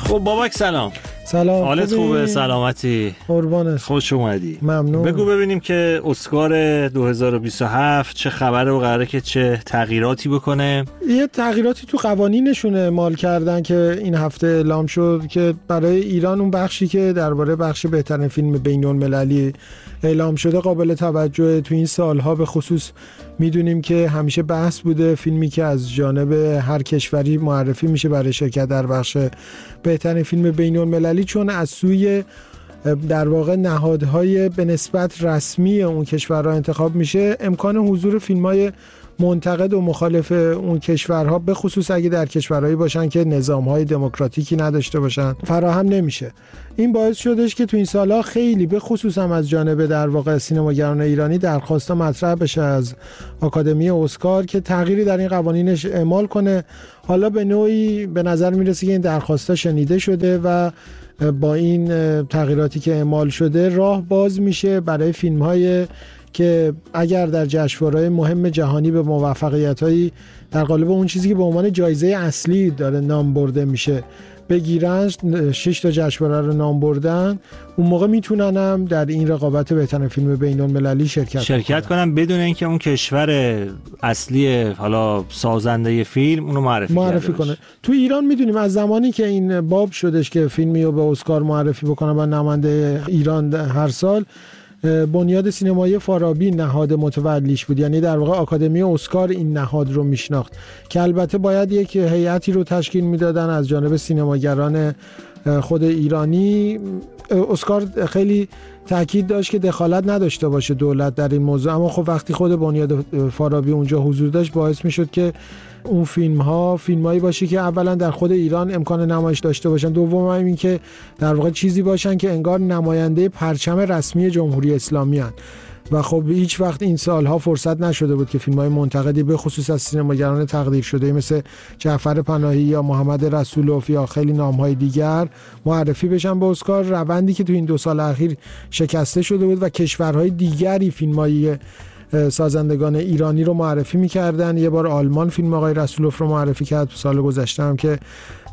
خب بابک سلام. سلام. حالت خوبه؟ سلامتی؟ قربانت. خوش اومدی. ممنون. بگو ببینیم که اسکار 2027 چه خبره و قراره که چه تغییراتی بکنه؟ یه تغییراتی تو قوانینشون اعمال کردن که این هفته اعلام شد که برای ایران اون بخشی که درباره بخش بهترین فیلم بین‌المللی اعلام شده قابل توجه. تو این سالها به خصوص میدونیم که همیشه بحث بوده فیلمی که از جانب هر کشوری معرفی میشه برای شرکت در بخش بهترین فیلم بین‌المللی، چون از سوی در واقع نهادهای به نسبت رسمی اون کشورها انتخاب میشه، امکان حضور فیلم‌های منتقد و مخالف اون کشورها به خصوص اگه در کشورهایی باشن که نظام‌های دموکراتیکی نداشته باشن فراهم نمیشه. این باعث شدش که تو این سالها خیلی به خصوص هم از جانب در واقع سینماگران ایرانی درخواستا مطرح بشه از آکادمی اسکار که تغییری در این قوانینش اعمال کنه. حالا به نوعی به نظر میرسه که این درخواستا شنیده شده و با این تغییراتی که اعمال شده راه باز میشه برای فیلم‌های که اگر در جشنواره‌های مهم جهانی به موفقیت‌هایی در قالب اون چیزی که به عنوان جایزه اصلی داره نام برده میشه بگیرن، 6 تا جشنواره رو نام بردن، اون موقع میتونن هم در این رقابت بهترین فیلم بین‌المللی شرکت کنن بدون اینکه اون کشور اصلی حالا سازنده فیلم اونو معرفی کنه. تو ایران میدونیم از زمانی که این باب شدش که فیلمی رو به اسکار معرفی بکنن و نماینده ایران هر سال، بنیاد سینمایی فارابی نهاد متولیش بود، یعنی در واقع آکادمی اسکار این نهاد رو میشناخت که البته باید یک هیئتی رو تشکیل میدادن از جانب سینماگران خود ایرانی. اسکار خیلی تاکید داشت که دخالت نداشته باشه دولت در این موضوع، اما خب وقتی خود بنیاد فارابی اونجا حضور داشت باعث میشد که اون فیلمایی باشه که اولا در خود ایران امکان نمایش داشته باشن، دوم این که در واقع چیزی باشن که انگار نماینده پرچم رسمی جمهوری اسلامی هستند. و خب هیچ وقت این سالها فرصت نشده بود که فیلم‌های منتقدی به خصوص از سینماگران تقدیر شده مثل جعفر پناهی یا محمد رسولوف یا خیلی نام‌های دیگر معرفی بشن به اسکار. روندی که تو این 2 سال اخیر شکسته شده بود و کشورهای دیگری فیلم‌های سازندگان ایرانی رو معرفی می‌کردن. یه بار آلمان فیلم آقای رسولوف رو معرفی کرد، سال گذشته هم که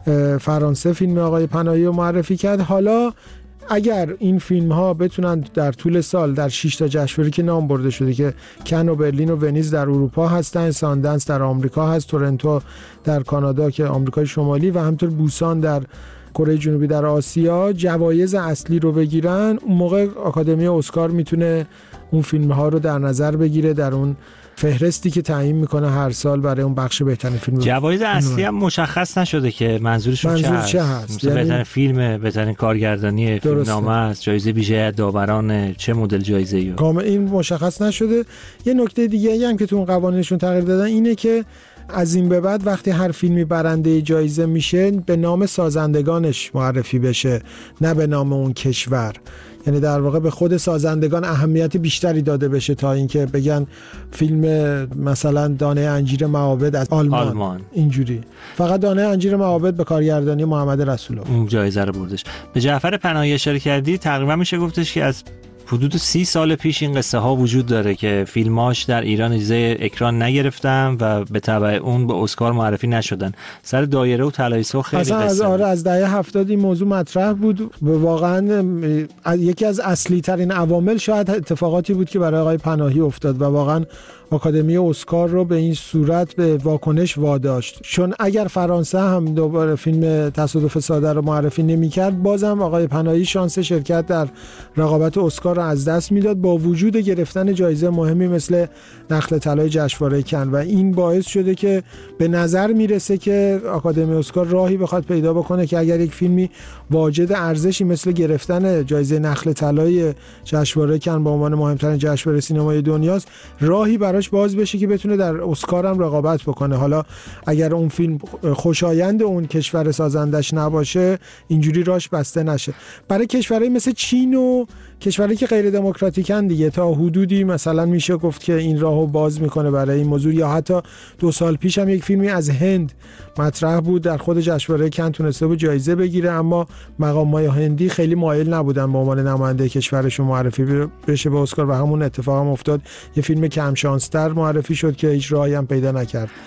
فرانسه فیلم آقای پناهی رو معرفی کرد. حالا اگر این فیلم ها بتونن در طول سال در 6 تا جشنواره که نام برده شده که کن و برلین و ونیز در اروپا هستن، ساندنس در آمریکا هست، تورنتو در کانادا که آمریکای شمالی و همینطور بوسان در کره جنوبی در آسیا جوایز اصلی رو بگیرن، اون موقع آکادمی اسکار میتونه اون فیلم ها رو در نظر بگیره در اون فهرستی که تعیین میکنه هر سال برای اون بخش بهترین فیلم. جوایز اصلی هم مشخص نشده که منظورشون چه هست. یعنی بهترین فیلم، بهترین کارگردانی فیلمنامه است، جایزه ویژه داوران، چه مدل جایزه‌ای؟ کامل این مشخص نشده. یه نکته دیگه هم که تو اون قوانینشون تغییر دادن اینه که از این به بعد وقتی هر فیلمی برنده جایزه میشه به نام سازندگانش معرفی بشه، نه به نام اون کشور. یعنی در واقع به خود سازندگان اهمیت بیشتری داده بشه تا اینکه بگن فیلم مثلا دانه انجیر معابد از آلمان. اینجوری فقط دانه انجیر معابد به کارگردانی محمد رسولوف اون جایزه رو بردش. به جعفر پناهی اشاره کردی، تقریبا میشه گفتش که از حدود 30 سال پیش این قصه ها وجود داره که فیلماش در ایران اجازه اکران نگرفتن و به تبع اون به اسکار معرفی نشدن. سر دایره و طلای سرخ خیلی قصه از دهه 70 این موضوع مطرح بود. واقعا یکی از اصلی ترین عوامل شاید اتفاقاتی بود که برای آقای پناهی افتاد و واقعا آکادمی اسکار رو به این صورت به واکنش واداشت، چون اگر فرانسه هم دوباره فیلم تصادف ساده رو معرفی نمی‌کرد بازم آقای پناهی شانس شرکت در رقابت اسکار رو از دست میداد با وجود گرفتن جایزه مهمی مثل نخل طلای جشنواره کن. و این باعث شده که به نظر میرسه که آکادمی اسکار راهی بخواد پیدا بکنه که اگر یک فیلمی واجد ارزشی مثل گرفتن جایزه نخل طلای جشنواره کن به عنوان مهمترین جشنواره سینمای دنیاست، راهی براش باز بشه که بتونه در اسکار هم رقابت بکنه. حالا اگر اون فیلم خوشایند اون کشور سازندش نباشه اینجوری راش بسته نشه. برای کشورهای مثل چین و کشورهایی که غیر دموکراتیکن دیگه تا حدودی مثلا میشه گفت که این راهو باز میکنه برای این موضوع. یا حتی 2 سال پیش هم یک فیلمی از هند مطرح بود در خود جشنواره کن تونسته بود جایزه بگیره، اما مقامات هندی خیلی مایل نبودن به عنوان نماینده کشورشون معرفی بشه به اسکار و همون اتفاق هم افتاد. یه فیلم کم شانستر معرفی شد که هیچ راهی هم پیدا نکرد. حالا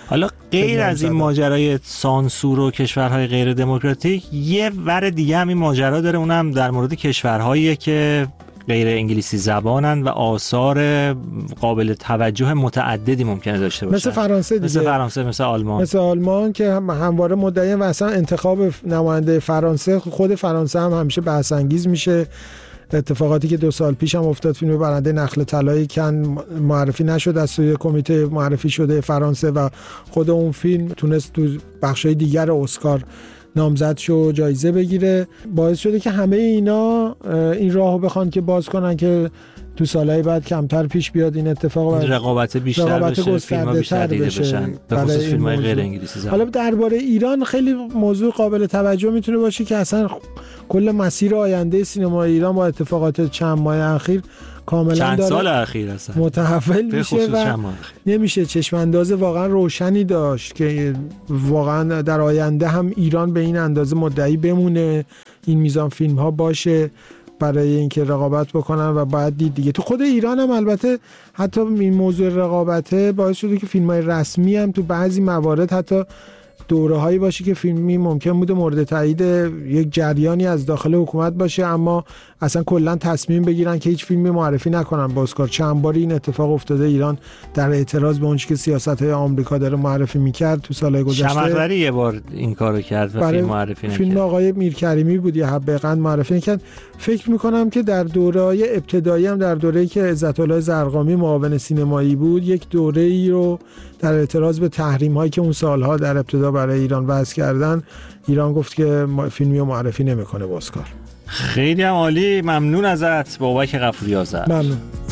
غیر از این ماجرای سانسور و کشورهای غیر دموکراتیک یه ور دیگه هم این ماجرا داره، اونم در مورد کشورهایی که غیر انگلیسی زبانن و آثار قابل توجه متعددی ممکنه داشته باشن، مثل فرانسه دیگه، مثل فرانسه، مثل آلمان که همواره مدعی و اصلا انتخاب نماینده فرانسه، خود فرانسه هم همیشه بحث انگیز میشه. اتفاقاتی که 2 سال پیش هم افتاد، فیلم برنده نخل طلای کن معرفی نشد از سوی کمیته معرفی شده فرانسه و خود اون فیلم تونست تو بخشای دیگر اسکار نامزد شو جایزه بگیره. باعث شده که همه اینا این راهو بخوان که باز کنن که تو سالهای بعد کمتر پیش بیاد این اتفاق و رقابت بیشتر بشه، فیلم‌ها بیشتر دیده بشن، به خصوص فیلم‌های غیر انگلیسی زبان. حالا درباره ایران خیلی موضوع قابل توجه میتونه باشه که اصلا کل مسیر آینده سینما ایران با اتفاقات چند ماه اخیر کاملا چند سال اخیر اصلا متحول میشه و نمیشه چشم انداز واقعا روشنی داشت که واقعا در آینده هم ایران به این اندازه مدعی بمونه، این میزان فیلم ها باشه برای اینکه رقابت بکنن و باید دید دیگه. تو خود ایران هم البته حتی این موضوع رقابته باعث شده که فیلم های رسمی هم تو بعضی موارد حتی دوره هایی باشه که فیلمی ممکن بوده مورد تایید یک جریانی از داخل حکومت باشه اما اصلا کلا تصمیم بگیرن که هیچ فیلمی معرفی نکنن با اسکار. چند باری این اتفاق افتاده ایران در اعتراض به اونچه که سیاست‌های آمریکا داره معرفی می‌کرد تو سال‌های گذشته. شمع‌آوری یه بار این کارو کرد و فیلم معرفی نکرد. فیلم آقای میرکریمی بود یا حب قند معرفی نکرد. فکر می‌کنم که در دوره‌های ابتدایی هم در دوره‌ای که عزت‌الله زرقامی معاون سینمایی بود یک دوره‌ای رو در اعتراض به تحریم‌هایی که اون سال‌ها در ابتدا برای ایران وضع کردن، ایران گفت که فیلمی رو معرفی نمی‌کنه با اسکار. خیلی هم عالی، ممنون ازت بابک غفوری آذر. ممنون.